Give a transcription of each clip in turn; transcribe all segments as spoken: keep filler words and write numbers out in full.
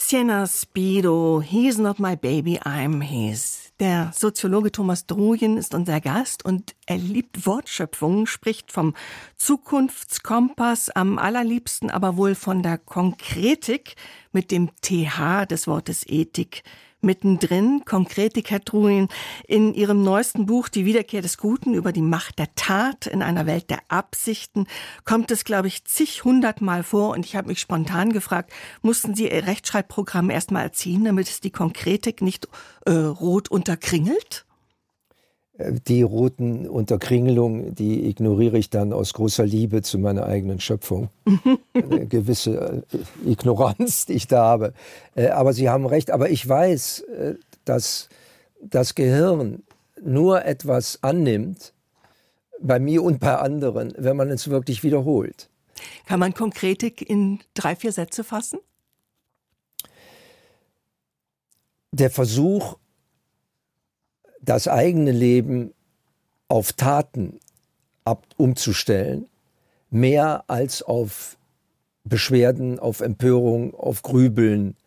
Sienna Speedo, he's not my baby, I'm his. Der Soziologe Thomas Drujen ist unser Gast und er liebt Wortschöpfungen, spricht vom Zukunftskompass, am allerliebsten aber wohl von der Konkretik mit dem T H des Wortes Ethik. Mittendrin, Konkretik, Herr Drujen, in Ihrem neuesten Buch Die Wiederkehr des Guten über die Macht der Tat in einer Welt der Absichten kommt es, glaube ich, zig hundertmal vor. Und ich habe mich spontan gefragt, mussten Sie Ihr Rechtschreibprogramm erst mal erziehen, damit es die Konkretik nicht äh, rot unterkringelt? Die roten Unterkringelungen, die ignoriere ich dann aus großer Liebe zu meiner eigenen Schöpfung. Eine gewisse Ignoranz, die ich da habe. Aber Sie haben recht. Aber ich weiß, dass das Gehirn nur etwas annimmt, bei mir und bei anderen, wenn man es wirklich wiederholt. Kann man Konkretik in drei, vier Sätze fassen? Der Versuch, das eigene Leben auf Taten ab, umzustellen, mehr als auf Beschwerden, auf Empörung, auf Grübeln.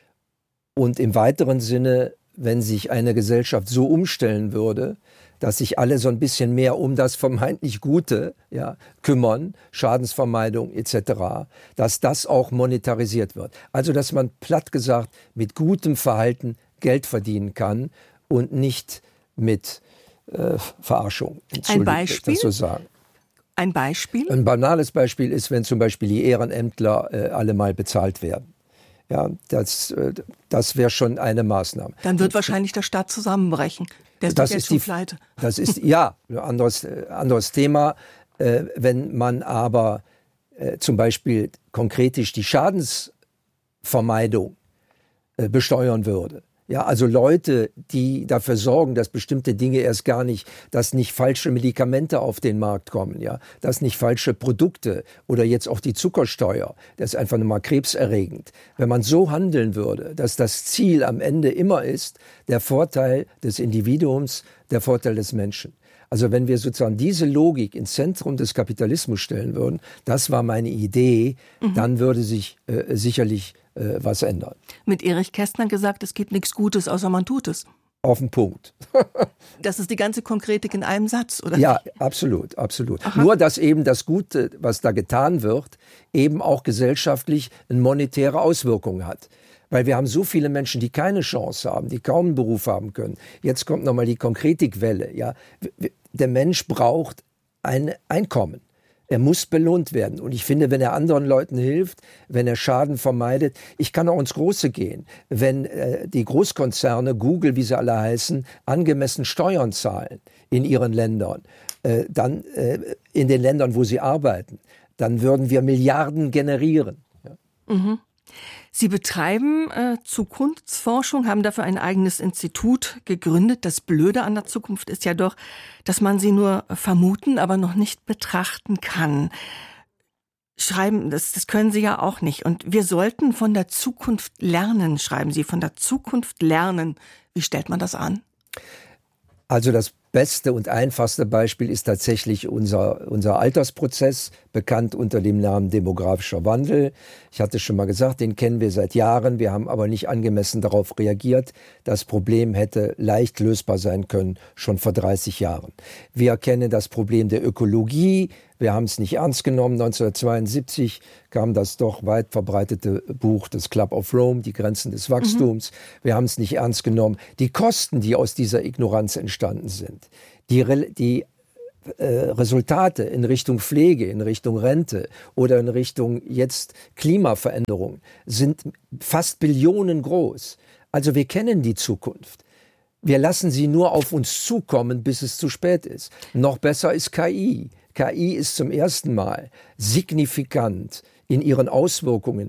Und im weiteren Sinne, wenn sich eine Gesellschaft so umstellen würde, dass sich alle so ein bisschen mehr um das vermeintlich Gute ja, kümmern, Schadensvermeidung et cetera, dass das auch monetarisiert wird. Also, dass man platt gesagt mit gutem Verhalten Geld verdienen kann und nicht mit äh, Verarschung. Ein Beispiel? Das so sagen. Ein Beispiel? Ein banales Beispiel ist, wenn zum Beispiel die Ehrenämtler äh, alle mal bezahlt werden. Ja, das, äh, das wäre schon eine Maßnahme. Dann wird wahrscheinlich der Staat zusammenbrechen. Der ist das doch jetzt ist die, schon pleite. Das ist, ja, ein anderes, äh, anderes Thema. Äh, wenn man aber äh, zum Beispiel konkretisch die Schadensvermeidung äh, besteuern würde, ja, also Leute, die dafür sorgen, dass bestimmte Dinge erst gar nicht, dass nicht falsche Medikamente auf den Markt kommen, ja, dass nicht falsche Produkte oder jetzt auch die Zuckersteuer, das ist einfach nur mal krebserregend. Wenn man so handeln würde, dass das Ziel am Ende immer ist, der Vorteil des Individuums, der Vorteil des Menschen. Also wenn wir sozusagen diese Logik ins Zentrum des Kapitalismus stellen würden, das war meine Idee, mhm. dann würde sich äh, sicherlich äh, was ändern. Mit Erich Kästner gesagt, es gibt nichts Gutes, außer man tut es. Auf den Punkt. Das ist die ganze Konkretik in einem Satz, oder? Ja, absolut, absolut. Aha. Nur, dass eben das Gute, was da getan wird, eben auch gesellschaftlich eine monetäre Auswirkung hat. Weil wir haben so viele Menschen, die keine Chance haben, die kaum einen Beruf haben können. Jetzt kommt nochmal die Konkretikwelle. Ja. Der Mensch braucht ein Einkommen. Er muss belohnt werden. Und ich finde, wenn er anderen Leuten hilft, wenn er Schaden vermeidet, ich kann auch ins Große gehen. Wenn äh, die Großkonzerne, Google, wie sie alle heißen, angemessen Steuern zahlen in ihren Ländern, äh, dann äh, in den Ländern, wo sie arbeiten, dann würden wir Milliarden generieren. Ja. Mhm. Sie betreiben äh, Zukunftsforschung, haben dafür ein eigenes Institut gegründet. Das Blöde an der Zukunft ist ja doch, dass man sie nur vermuten, aber noch nicht betrachten kann. Schreiben, das, das können Sie ja auch nicht. Und wir sollten von der Zukunft lernen, schreiben Sie, von der Zukunft lernen. Wie stellt man das an? Also das beste und einfachste Beispiel ist tatsächlich unser, unser Altersprozess, bekannt unter dem Namen demografischer Wandel. Ich hatte schon mal gesagt, den kennen wir seit Jahren. Wir haben aber nicht angemessen darauf reagiert. Das Problem hätte leicht lösbar sein können, schon vor dreißig Jahren. Wir kennen das Problem der Ökologie. Wir haben es nicht ernst genommen. neunzehnhundertzweiundsiebzig kam das doch weit verbreitete Buch des Club of Rome, die Grenzen des Wachstums. Mhm. Wir haben es nicht ernst genommen. Die Kosten, die aus dieser Ignoranz entstanden sind, die, die äh, Resultate in Richtung Pflege, in Richtung Rente oder in Richtung jetzt Klimaveränderung sind fast Billionen groß. Also wir kennen die Zukunft. Wir lassen sie nur auf uns zukommen, bis es zu spät ist. Noch besser ist K I. K I ist zum ersten Mal signifikant in ihren Auswirkungen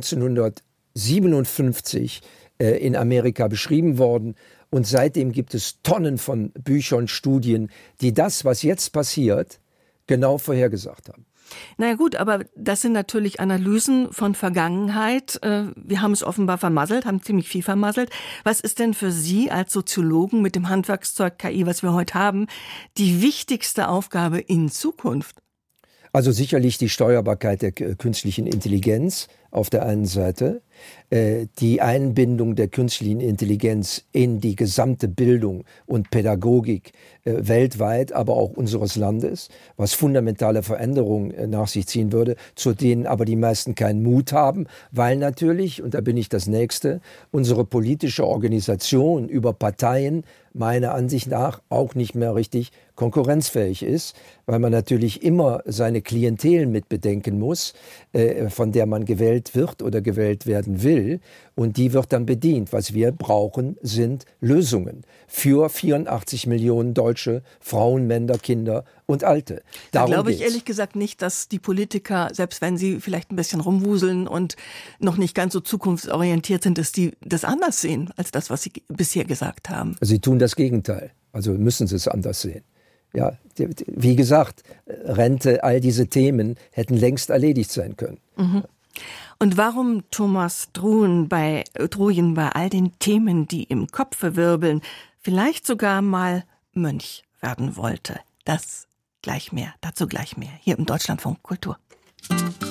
neunzehnhundertsiebenundfünfzig äh, in Amerika beschrieben worden. Und seitdem gibt es Tonnen von Büchern, Studien, die das, was jetzt passiert, genau vorhergesagt haben. Naja gut, aber das sind natürlich Analysen von Vergangenheit. Wir haben es offenbar vermasselt, haben ziemlich viel vermasselt. Was ist denn für Sie als Soziologen mit dem Handwerkszeug K I, was wir heute haben, die wichtigste Aufgabe in Zukunft? Also sicherlich die Steuerbarkeit der künstlichen Intelligenz auf der einen Seite. die Einbindung der künstlichen Intelligenz in die gesamte Bildung und Pädagogik weltweit, aber auch unseres Landes, was fundamentale Veränderungen nach sich ziehen würde, zu denen aber die meisten keinen Mut haben, weil natürlich, und da bin ich das Nächste, unsere politische Organisation über Parteien meiner Ansicht nach auch nicht mehr richtig konkurrenzfähig ist, weil man natürlich immer seine Klientel mit bedenken muss, äh, von der man gewählt wird oder gewählt werden will. Und die wird dann bedient. Was wir brauchen, sind Lösungen für vierundachtzig Millionen deutsche Frauen, Männer, Kinder und Alte. Darum da glaube ich geht's. Ehrlich gesagt nicht, dass die Politiker, selbst wenn sie vielleicht ein bisschen rumwuseln und noch nicht ganz so zukunftsorientiert sind, dass die das anders sehen, als das, was sie bisher gesagt haben. Sie tun das Gegenteil. Also müssen sie es anders sehen. Ja, wie gesagt, Rente, all diese Themen hätten längst erledigt sein können. Mhm. Und warum Thomas Druyen bei, Druyen bei all den Themen, die im Kopfe wirbeln, vielleicht sogar mal Mönch werden wollte, das gleich mehr, dazu gleich mehr, hier im Deutschlandfunk Kultur.